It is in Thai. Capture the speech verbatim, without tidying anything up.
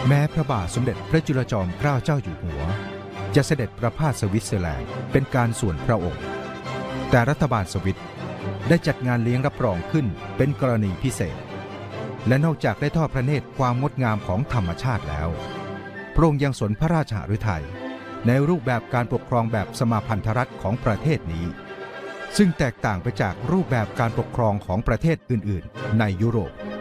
แม้พระบาทสมเด็จพระจุลจอมเกล้าเจ้าอยู่หัวจะเสด็จประพาสสวิตเซอร์แลนด์เป็นการส่วนพระองค์แต่รัฐบาลสวิตได้จัดงานเลี้ยงรับรองขึ้นเป็นกรณีพิเศษและนอกจากได้ทอดพระเนตรความงดงามของธรรมชาติแล้วพระองค์ยังสนพระราชหฤทัยในรูปแบบการปกครองแบบสมาพันธรัฐของประเทศนี้ซึ่งแตกต่างไปจากรูปแบบการปกครองของประเทศอื่นๆในยุโรป